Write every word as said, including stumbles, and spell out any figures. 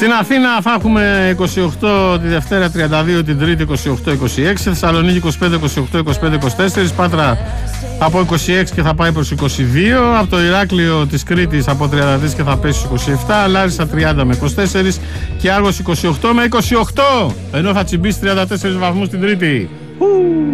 Στην Αθήνα θα έχουμε είκοσι οκτώ τη Δευτέρα, τριάντα δύο την Τρίτη, είκοσι οκτώ είκοσι έξι. Θεσσαλονίκη είκοσι πέντε είκοσι οκτώ είκοσι πέντε είκοσι τέσσερα. Πάτρα από είκοσι έξι και θα πάει προς είκοσι δύο. Από το Ηράκλειο της Κρήτης από τριάντα τρία και θα πέσει στους είκοσι επτά. Λάρισα τριάντα με είκοσι τέσσερα και Άργος είκοσι οκτώ με είκοσι οκτώ. Ενώ θα τσιμπήσει τριάντα τέσσερις βαθμούς την Τρίτη.